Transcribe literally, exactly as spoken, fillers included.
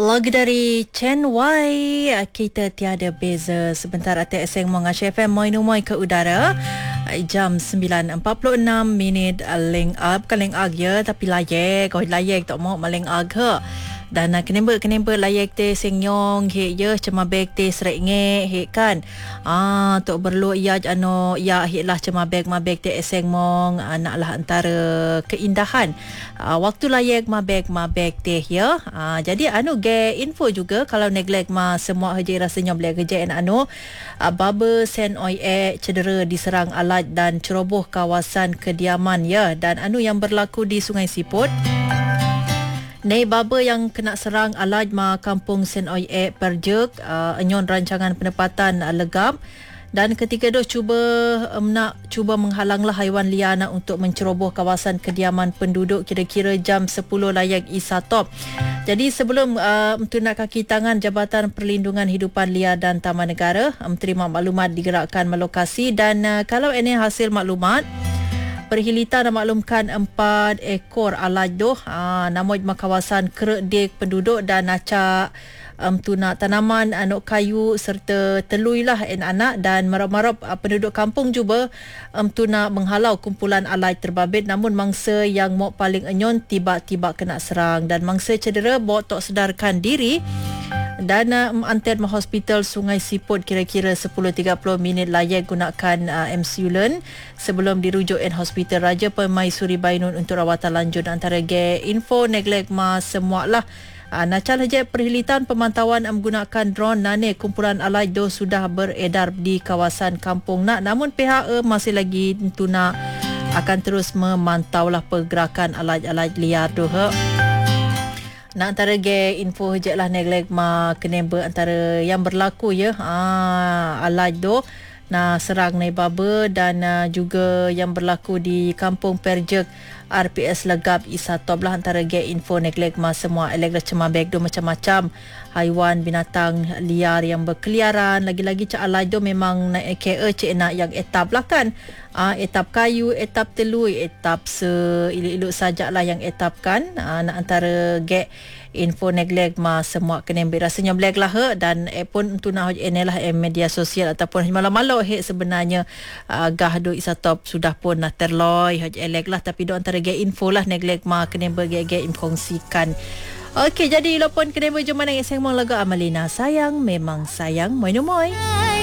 Lagu dari Chen Y, Kita Tiada Beza. Sebentar hati eseng mengasy F M Moi Numoi ke udara. Jam sembilan empat puluh enam minit. Leng up kan leng ag ya, tapi layek. Kau layek tak mau maleng ag ke. Dan uh, kenapa kenapa layak te senyong he ye cema beg te srek nge he kan ah tok berlu ia ano ya he lah cema beg ma beg te eseng mong anak lah antara keindahan uh, waktu layak ma beg ma beg te ya uh, jadi anu ge info juga kalau neglect ma semua haji rasanya boleh kerja anu uh, baba Sen Oi E cedera diserang alat dan ceroboh kawasan kediaman ya dan anu yang berlaku di Sungai Siput. Nei baba yang kena serang alaj ma kampung Sen Oi E Perjek uh, enyon rancangan penempatan uh, legap dan ketika itu cuba um, nak cuba menghalanglah haiwan liar nak untuk menceroboh kawasan kediaman penduduk kira-kira jam sepuluh layak Isatop. Jadi sebelum uh, untuk nak kaki tangan Jabatan Perlindungan Hidupan Liar dan Taman Negara um, terima maklumat digerakkan melokasi dan uh, kalau ini hasil maklumat Perhilitan maklumkan empat ekor alaj ha, namun kawasan keredek penduduk dan acak um, tuna tanaman anak kayu serta telui lah en anak dan marap-marap uh, penduduk kampung juga um, tuna menghalau kumpulan alaj terbabit namun mangsa yang mau paling enyon tiba-tiba kena serang dan mangsa cedera bawa tak sedarkan diri dan uh, antar ma hospital Sungai Siput kira-kira sepuluh tiga puluh minit layak gunakan uh, ambulan sebelum dirujuk in Hospital Raja Permaisuri Bainun untuk rawatan lanjut. Antara ge info neglect ma semualah uh, nacal haja perhilitan pemantauan menggunakan drone nane kumpulan alaj do sudah beredar di kawasan kampung nak namun pihak uh, masih lagi tuna akan terus memantaulah pergerakan alaj-alaj liar tu ha. Nak antara ge info je lah neglect ma kenemba antara yang berlaku ya ah alaj do na serang nai baba dan uh, juga yang berlaku di Kampung Perjek R P S Legap Isatop lah antara ge info neglect ma semua elegra cema beg do macam-macam haiwan binatang liar yang berkeliaran lagi-lagi cak alaj do memang naik K E cik nak yang etap lah kan ah etap kayu etap telui etap se iluk-iluk sajalah yang etapkan ah nak antara ge info neglect ma semua kena ambil rasanya black lah he, dan eh pun untuk nak inilah eh, media sosial ataupun malam-malam he sebenarnya uh, gah do Isatop sudah pun nak terloi haj elek lah tapi do antara ge info lah neglect ma kena bagi-ge kongsikan. Okey jadi lopon kena berjumpa dengan sengmong lagu Amalina sayang memang sayang moi no moi.